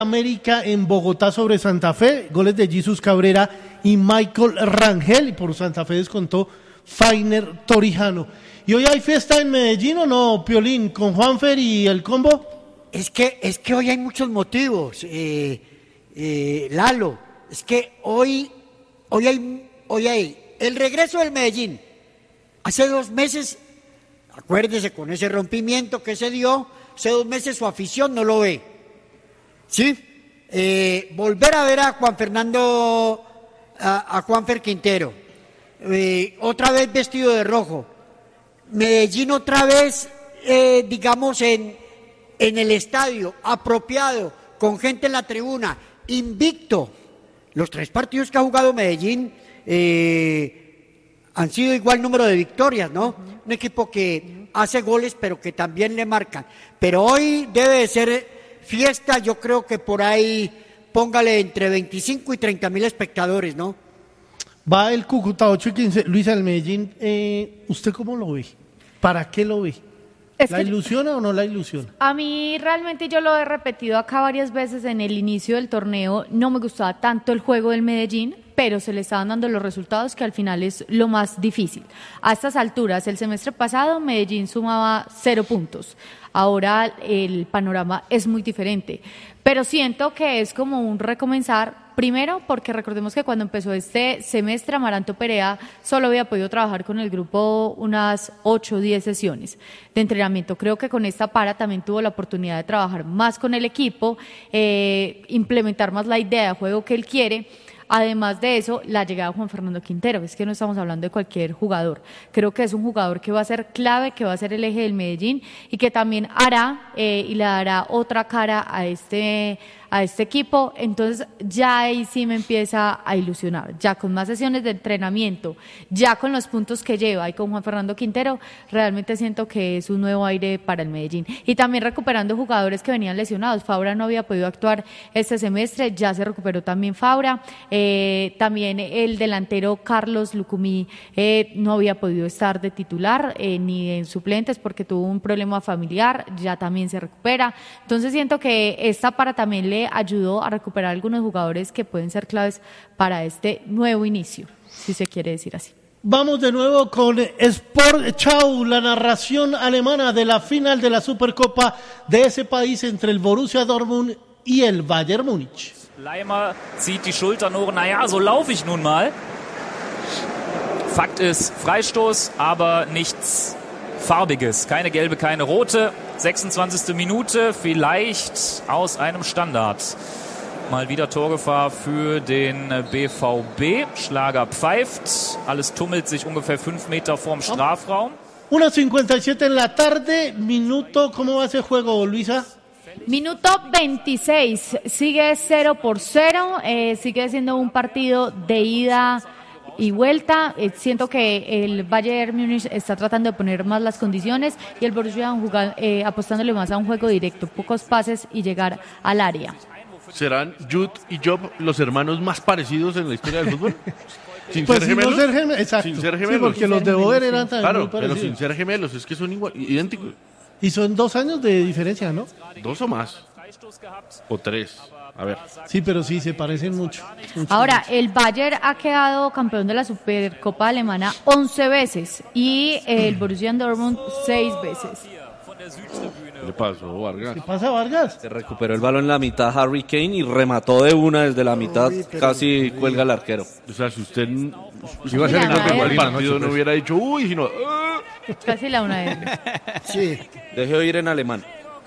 América en Bogotá sobre Santa Fe, goles de Jesus Cabrera y Michael Rangel, y por Santa Fe descontó Fainer Torijano. ¿Y hoy hay fiesta en Medellín o no, Piolín, con Juanfer y el combo? Es que hoy hay muchos motivos, Lalo, es que hoy hay el regreso del Medellín. Hace 2 meses, acuérdese con ese rompimiento que se dio, hace 2 meses su afición no lo ve. ¿Sí? Volver a ver a Juan Fernando, a Juanfer Quintero, otra vez vestido de rojo, Medellín otra vez, digamos, en el estadio, apropiado, con gente en la tribuna, invicto. Los 3 partidos que ha jugado Medellín han sido igual número de victorias, ¿no? Un equipo que hace goles, pero que también le marcan. Pero hoy debe de ser fiesta, yo creo que por ahí, póngale entre 25 y 30.000 espectadores, ¿no? Va el Cúcuta 8-15, Luisa, el Medellín, ¿usted cómo lo ve? ¿Para qué lo ve? ¿La ilusiona o no la ilusiona? A mí realmente, yo lo he repetido acá varias veces en el inicio del torneo, no me gustaba tanto el juego del Medellín, pero se le estaban dando los resultados, que al final es lo más difícil. A estas alturas, el semestre pasado, Medellín sumaba 0 puntos. Ahora el panorama es muy diferente, pero siento que es como un recomenzar, primero porque recordemos que cuando empezó este semestre Amaranto Perea solo había podido trabajar con el grupo unas 8 o 10 sesiones de entrenamiento. Creo que con esta para también tuvo la oportunidad de trabajar más con el equipo, implementar más la idea de juego que él quiere. Además de eso, la llegada de Juan Fernando Quintero, es que no estamos hablando de cualquier jugador. Creo que es un jugador que va a ser clave, que va a ser el eje del Medellín y que también hará y le dará otra cara a este equipo. Entonces ya ahí sí me empieza a ilusionar, ya con más sesiones de entrenamiento, ya con los puntos que lleva y con Juan Fernando Quintero, realmente siento que es un nuevo aire para el Medellín. Y también recuperando jugadores que venían lesionados. Fabra no había podido actuar este semestre, ya se recuperó también Fabra. También el delantero Carlos Lucumí no había podido estar de titular ni en suplentes porque tuvo un problema familiar, ya también se recupera. Entonces siento que esta para también le ayudó a recuperar algunos jugadores que pueden ser claves para este nuevo inicio, si se quiere decir así. Vamos de nuevo con Sport Schau, la narración alemana de la final de la Supercopa de ese país entre el Borussia Dortmund y el Bayern Múnich. Leimer zieht die Schultern hoch. Naja, so laufe ich nun mal. Fakt ist, Freistoß, aber nichts Farbiges. Keine gelbe, keine rote. 26. Minute, vielleicht aus einem Standard. Mal wieder Torgefahr für den BVB. Schlager pfeift. Alles tummelt sich ungefähr 5 Meter vorm Strafraum. 1:57 en la tarde. Minuto, ¿cómo va ese juego, Luisa? Minuto 26, sigue 0-0, sigue siendo un partido de ida y vuelta. Siento que el Bayern Múnich está tratando de poner más las condiciones y el Borussia apostándole más a un juego directo, pocos pases y llegar al área. ¿Serán Jude y Job los hermanos más parecidos en la historia del fútbol? ¿Sin pues ser gemelos? No ser exacto. Sin ser gemelos. Sí, porque los de Boer eran también claro, muy parecidos. pero sin ser gemelos, es que son idénticos. Y son 2 años de diferencia, ¿no? 2 o más. O 3. A ver. Sí, pero sí, se parecen mucho. Ahora, el Bayern ha quedado campeón de la Supercopa Alemana 11 veces y el Borussia Dortmund 6 veces. ¿Qué le pasó, Vargas? ¿Qué pasa, Vargas? Se recuperó el balón en la mitad Harry Kane y remató de una desde la mitad, casi cuelga el arquero. O sea, si usted iba a ser el partido no hubiera dicho uy, sino casi la una vez. Sí. Deje de oír en alemán.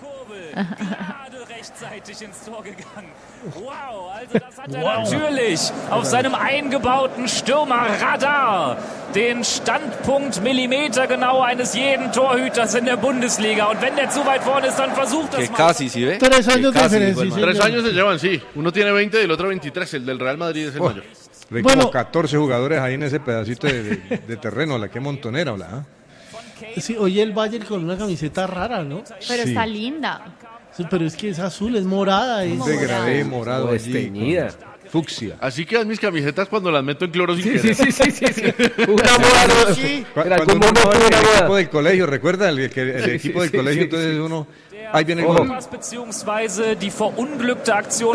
Wow, also das hat er natürlich auf seinem eingebauten Stürmerradar, den Standpunkt millimetergenau eines jeden Torhüters in der Bundesliga. Und wenn der zu weit vorne ist, dann versucht das que mal. Casi, ¿sí ve? 3 años de diferencia. 3 años se llevan, sí. Uno tiene 20 y el otro 23. El del Real Madrid es el mayor. Hay como 14 jugadores ahí en ese pedacito de terreno, la que montonera, ¿verdad? Sí, oye, el Bayern con una camiseta rara, ¿no? Pero Sí. está linda. Sí, pero es que es azul, es morada. Es Degradé morado allí. Desteñida. Fucsia. Así quedan mis camisetas cuando las meto en cloro sin querer. Sí. Una moda. Cuando uno va en el equipo del colegio, ¿recuerda? El equipo del colegio, entonces uno Ahí viene el gol. Beziehungsweise die verunglückte Aktion